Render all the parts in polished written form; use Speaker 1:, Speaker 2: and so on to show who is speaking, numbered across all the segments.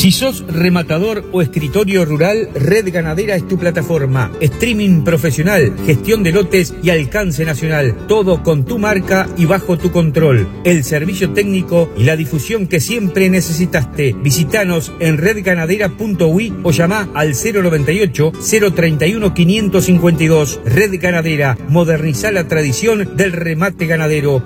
Speaker 1: Si sos rematador o escritorio rural, Red Ganadera es tu plataforma. Streaming profesional, gestión de lotes y alcance nacional. Todo con tu marca y bajo tu control. El servicio técnico y la difusión que siempre necesitaste. Visítanos en redganadera.ui o llama al 098-031-552. Red Ganadera. Moderniza la tradición del remate ganadero.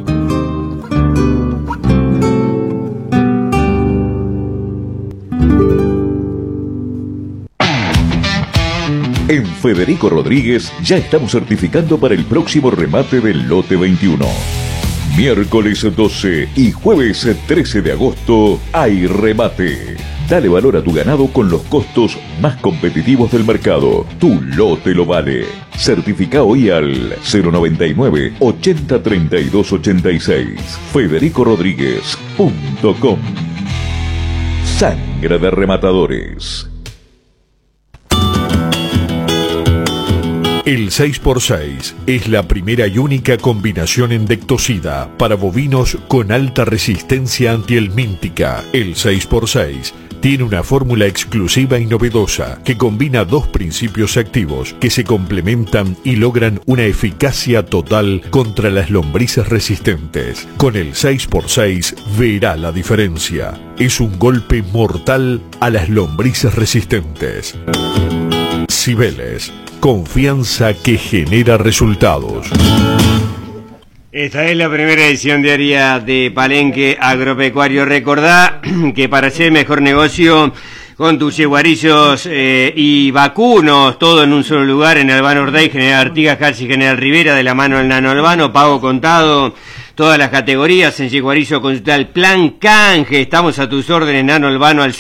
Speaker 2: En Federico Rodríguez ya estamos certificando para el próximo remate del lote 21. Miércoles 12 y jueves 13 de agosto hay remate. Dale valor a tu ganado con los costos más competitivos del mercado. Tu lote lo vale. Certifica hoy al 099 80 32 86. FedericoRodríguez.com. Sangre de rematadores.
Speaker 3: El 6x6 es la primera y única combinación endectocida para bovinos con alta resistencia antihelmíntica. El 6x6 tiene una fórmula exclusiva y novedosa que combina dos principios activos que se complementan y logran una eficacia total contra las lombrices resistentes. Con el 6x6 verá la diferencia. Es un golpe mortal a las lombrices resistentes. Cibeles. Confianza que genera resultados.
Speaker 4: Esta es la primera edición diaria de Palenque Agropecuario. Recordá que para hacer mejor negocio con tus yeguarizos y vacunos, todo en un solo lugar, en Albano Ordey, General Artigas, Calci, General Rivera, de la mano del Nano Albano, pago contado, todas las categorías. En Yeguarizo consulta el plan canje. Estamos a tus órdenes. Nano Albano al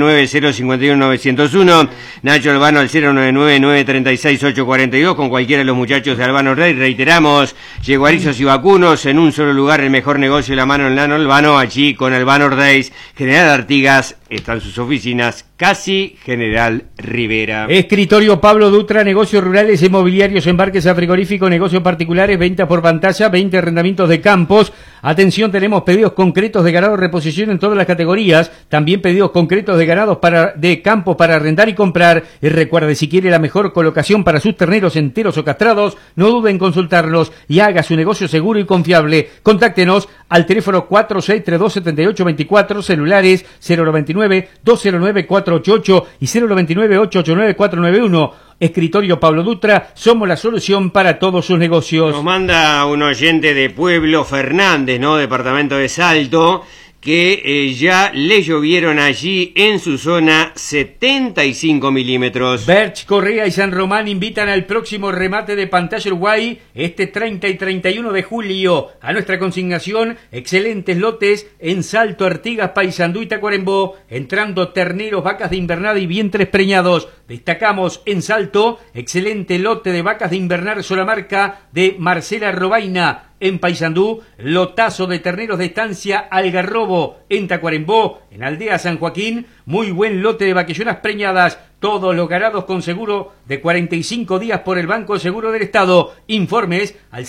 Speaker 4: 099-051-901. Nacho Albano al 099-936-842. Con cualquiera de los muchachos de Albano Rey. Reiteramos, Yeguarizos y vacunos en un solo lugar. El mejor negocio de la mano del Nano Albano. Allí con Albano Rey, General Artigas, están sus oficinas. Casi General Rivera.
Speaker 1: Escritorio Pablo Dutra, negocios rurales, inmobiliarios, embarques a frigorífico, negocios particulares, ventas por pantalla, 20 arrendamientos de campos. Atención, tenemos pedidos concretos de ganado, reposición en todas las categorías. También pedidos concretos de ganados de campos para arrendar y comprar. Y recuerde, si quiere la mejor colocación para sus terneros enteros o castrados, no dude en consultarlos y haga su negocio seguro y confiable. Contáctenos al teléfono 46327824, celulares 099-209-488 y 099-889-491. Escritorio Pablo Dutra, somos la solución para todos sus negocios.
Speaker 4: Nos manda un oyente de Pueblo Fernández, ¿no? Departamento de Salto, que ya le llovieron allí en su zona 75 milímetros.
Speaker 1: Berch, Correa y San Román invitan al próximo remate de Pantalla Uruguay este 30 y 31 de julio. A nuestra consignación, excelentes lotes en Salto, Artigas, Paysandú y Tacuarembó, entrando terneros, vacas de invernada y vientres preñados. Destacamos en Salto, excelente lote de vacas de invernar Solamarca de Marcela Robaina. En Paysandú, lotazo de terneros de estancia Algarrobo. En Tacuarembó, en Aldea San Joaquín, muy buen lote de vaquillonas preñadas. Todos los ganados con seguro de 45 días por el Banco de Seguro del Estado. Informes al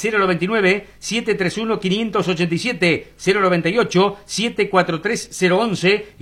Speaker 1: 099-731-587, 098-743-011 y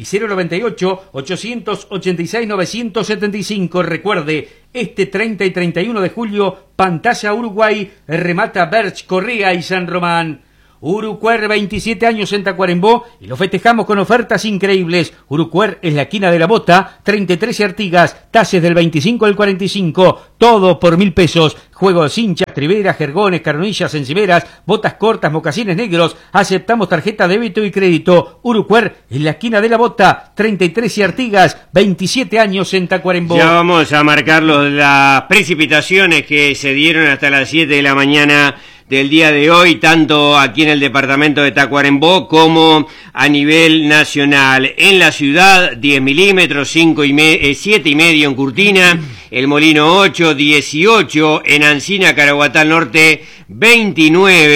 Speaker 1: 098-886-975. Recuerde, este 30 y 31 de julio, Pantalla Uruguay, remata Berch, Correa y San Román. Urucuer, 27 años en Tacuarembó y lo festejamos con ofertas increíbles. Urucuer es la esquina de la bota, 33 Artigas, tases del 25 al 45, todo por 1.000 pesos. Juego de cinchas, triveras, jergones, carnillas, encimeras, botas cortas, mocasines negros. Aceptamos tarjeta débito y crédito. Urucuer es la esquina de la bota, 33 Artigas, 27 años en Tacuarembó.
Speaker 4: Ya vamos a marcar las precipitaciones que se dieron hasta las 7 de la mañana del día de hoy, tanto aquí en el departamento de Tacuarembó como a nivel nacional. En la ciudad, 10 milímetros, 7,5 en Curtina, El Molino 8, 18, en Ancina, Caraguatá Norte, 29,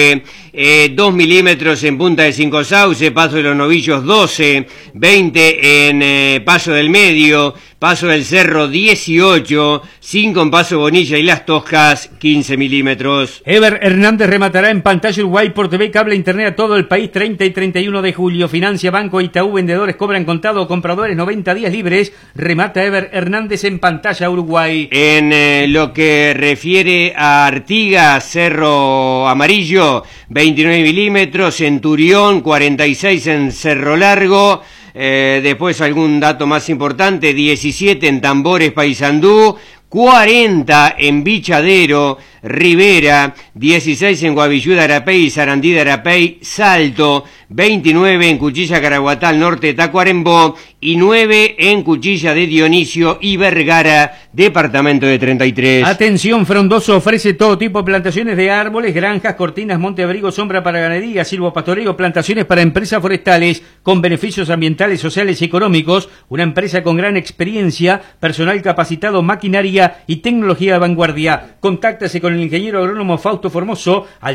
Speaker 4: 2 milímetros en Punta de Cinco Sauce, Paso de los Novillos 12, 20 en Paso del Medio, Paso del Cerro 18, 5 en Paso Bonilla y Las Toscas 15 milímetros.
Speaker 1: Ever Hernández rematará en pantalla Uruguay por TV, cable, internet a todo el país 30 y 31 de julio. Financia Banco Itaú, vendedores cobran contado, compradores 90 días libres. Remata Ever Hernández en pantalla Uruguay.
Speaker 4: En lo que refiere a Artigas, Cerro Amarillo 29 milímetros, Centurión 46 en Cerro Largo. Después algún dato más importante, 17 en Tambores, Paysandú, 40 en Bichadero, Rivera, 16 en Guavillú de Arapey y Sarandí de Arapey, Salto, 29 en Cuchilla Caraguatá, norte de Tacuarembó, y 9 en Cuchilla de Dionisio y Vergara, departamento de 33.
Speaker 1: Atención, Frondoso ofrece todo tipo de plantaciones de árboles, granjas, cortinas, monteabrigo, sombra para ganadería, silvopastoreo, plantaciones para empresas forestales con beneficios ambientales, sociales y económicos. Una empresa con gran experiencia, personal capacitado, maquinaria y tecnología de vanguardia. Contáctese con el ingeniero agrónomo Fausto Formoso al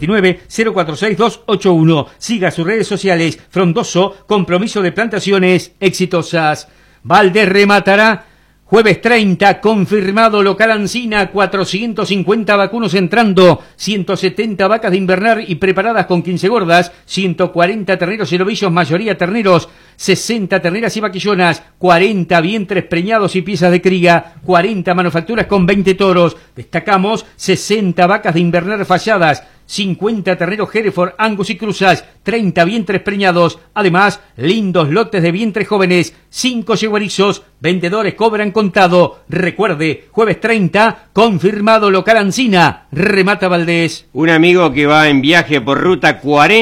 Speaker 1: 099-046-281. Siga sus redes sociales. Frondoso, compromiso de plantaciones exitosas. Valdés rematará jueves 30, confirmado local Ancina, 450 vacunos entrando, 170 vacas de invernar y preparadas con 15 gordas, 140 terneros y novillos, mayoría terneros, 60 terneras y vaquillonas, 40 vientres preñados y piezas de cría, 40 manufacturas con 20 toros. Destacamos 60 vacas de invernar falladas, 50 terneros Hereford, Angus y cruzas, 30 vientres preñados, además lindos lotes de vientres jóvenes, 5 yeguerizos, vendedores cobran contado. Recuerde, jueves 30, confirmado local Ancina, remata Valdés.
Speaker 4: Un amigo que va en viaje por ruta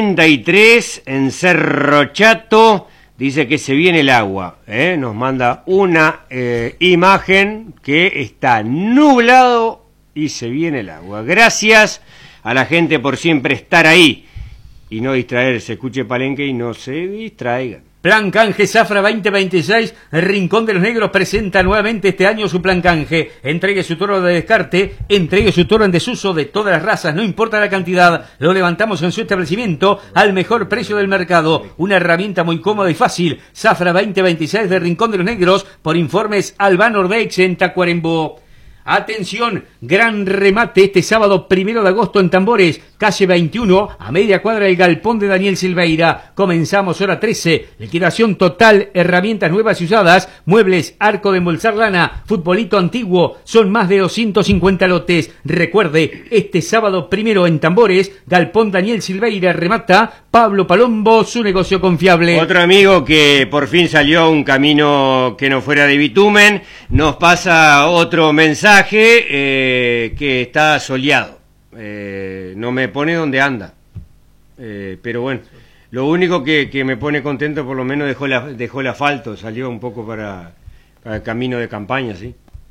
Speaker 4: 43 en Cerro Chato, dice que se viene el agua, nos manda una imagen que está nublado y se viene el agua. Gracias a la gente por siempre estar ahí y no distraerse. Escuche Palenque y no se distraigan.
Speaker 1: Plan Canje Zafra 2026, el Rincón de los Negros presenta nuevamente este año su plan canje. Entregue su toro de descarte, entregue su toro en desuso de todas las razas, no importa la cantidad, lo levantamos en su establecimiento al mejor precio del mercado. Una herramienta muy cómoda y fácil. Zafra 2026 del Rincón de los Negros, por informes Albano Orbex en Tacuarembó. Atención, gran remate este sábado 1 de agosto en Tambores, calle 21, a media cuadra del galpón de Daniel Silveira. Comenzamos hora 13, liquidación total, herramientas nuevas y usadas, muebles, arco de embolsar lana, futbolito antiguo, son más de 250 lotes. Recuerde, este sábado 1 en Tambores, galpón Daniel Silveira, remata Pablo Palombo, su negocio confiable.
Speaker 4: Otro amigo que por fin salió a un camino que no fuera de bitumen, nos pasa otro mensaje. Que está soleado, no me pone donde anda, pero bueno, lo único que me pone contento, por lo menos dejó el asfalto, salió un poco para el camino de campaña, ¿sí?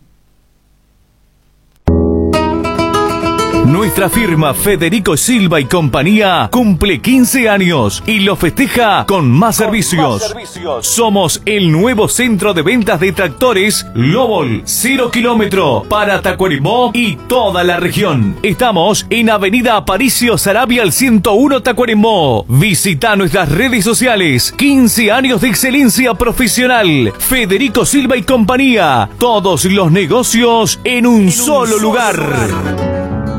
Speaker 5: Nuestra firma Federico Silva y compañía cumple 15 años y lo festeja con más servicios. Somos el nuevo centro de ventas de tractores Lobol 0 kilómetro para Tacuarembó y toda la región. Estamos en Avenida Aparicio Sarabia al 101 Tacuarembó. Visita nuestras redes sociales. 15 años de excelencia profesional. Federico Silva y compañía. Todos los negocios en un solo lugar.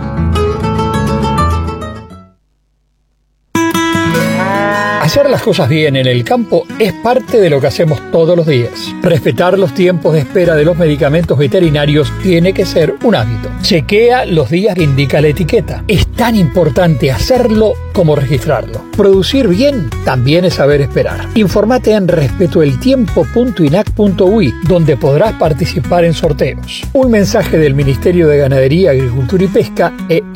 Speaker 6: Hacer las cosas bien en el campo es parte de lo que hacemos todos los días. Respetar los tiempos de espera de los medicamentos veterinarios tiene que ser un hábito. Chequea los días que indica la etiqueta. Es tan importante hacerlo como registrarlo. Producir bien también es saber esperar. Infórmate en respetoeltiempo.inac.uy, donde podrás participar en sorteos. Un mensaje del Ministerio de Ganadería, Agricultura y Pesca e